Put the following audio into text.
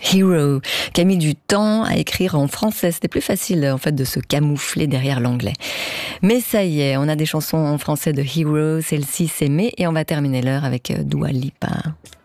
Hero, qui a mis du temps à écrire en français. C'était plus facile en fait de se camoufler derrière l'anglais. Mais ça y est, on a des chansons en français de Hero. Celle-ci c'est Mai et on va terminer l'heure avec Dua Lipa.